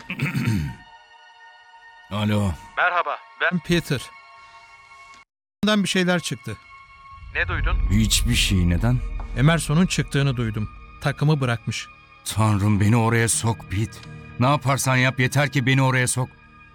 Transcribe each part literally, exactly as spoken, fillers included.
Alo. Merhaba, ben... Peter. Ondan bir şeyler çıktı. Ne duydun? Hiçbir şey, neden? Emerson'un çıktığını duydum. Takımı bırakmış. Tanrım, beni oraya sok Pete. Ne yaparsan yap, yeter ki beni oraya sok.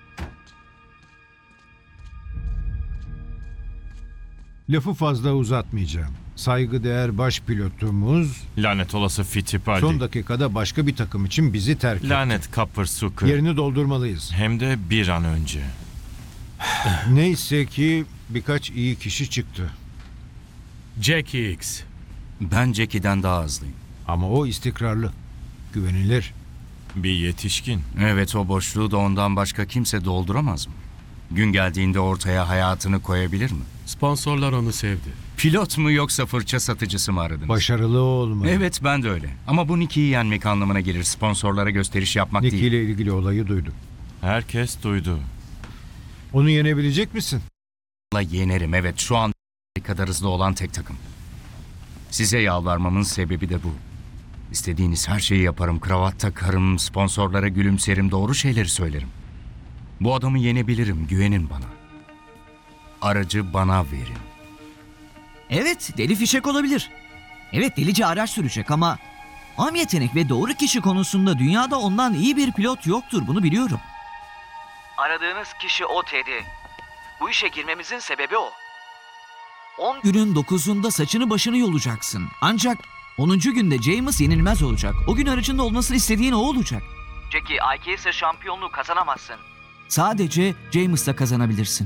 Lafı fazla uzatmayacağım. Saygıdeğer baş pilotumuz Lanet olası Fittipaldi. son dakikada başka bir takım için bizi terk etti. Lanet Copper Sucker. Yerini doldurmalıyız. Hem de bir an önce. Neyse ki birkaç iyi kişi çıktı. Jackie X. Ben Jackie'den daha hızlıyım. Ama o istikrarlı, güvenilir. Bir yetişkin. Evet, o boşluğu da ondan başka kimse dolduramaz mı? Gün geldiğinde ortaya hayatını koyabilir mi? Sponsorlar onu sevdi. Pilot mu yoksa fırça satıcısı mı aradınız? Başarılı olmalı. Evet, ben de öyle. Ama bu Nicky'yi yenmek anlamına gelir. Sponsorlara gösteriş yapmak Nicky değil. ile ilgili olayı duydum. Herkes duydu. Onu yenebilecek misin? La yenerim, evet. Şu an kadar hızlı olan tek takım. Size yalvarmamın sebebi de bu. İstediğiniz her şeyi yaparım. Kravat takarım, sponsorlara gülümserim, doğru şeyleri söylerim. Bu adamı yenebilirim, güvenin bana. Aracı bana verin. Evet, deli fişek olabilir. Evet, delice araç sürecek ama am yetenek ve doğru kişi konusunda dünyada ondan iyi bir pilot yoktur, bunu biliyorum. Aradığınız kişi o Teddy. Bu işe girmemizin sebebi o. on günün dokuzunda saçını başını yolacaksın. Ancak onuncu günde James yenilmez olacak. O gün aracında olmasını istediğin o olacak. Jackie, I K ise şampiyonluğu kazanamazsın. Sadece James'la kazanabilirsin.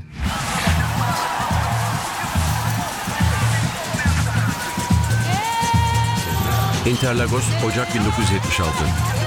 Interlagos, Ocak bin dokuz yüz yetmiş altı.